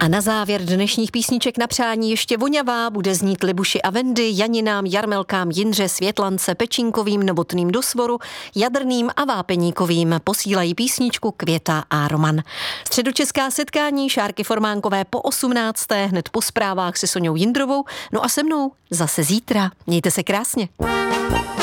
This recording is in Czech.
A na závěr dnešních písniček na přání ještě voňavá bude znít Libuši a Vendy, Janinám, Jarmelkám, Jindře, Světlance, Pečínkovým, Novotným do Svoru, Jadrným a Vápeníkovým. Posílají písničku Květa a Roman. Středočeská setkání Šárky Formánkové po 18. hned po zprávách se Soňou Jindrovou, no a se mnou zase zítra. Mějte se krásně.